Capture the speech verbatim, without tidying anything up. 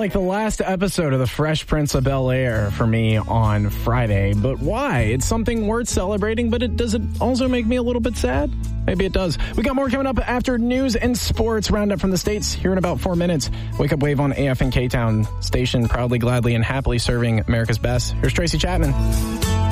like the last episode of The Fresh Prince of Bel-Air for me on Friday. But why? It's something worth celebrating, but it does it also make me a little bit sad? Maybe it does. We got more coming up after news and sports roundup from the States here in about four minutes. Wake Up Wave on A F and K-Town station, proudly, gladly, and happily serving America's best. Here's Tracy Chapman.